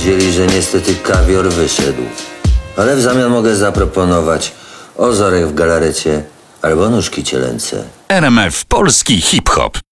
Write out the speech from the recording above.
powiedzieli, że niestety kawior wyszedł. Ale w zamian mogę zaproponować ozorek w galarecie albo nóżki cielęce. RMF Polski Hip Hop.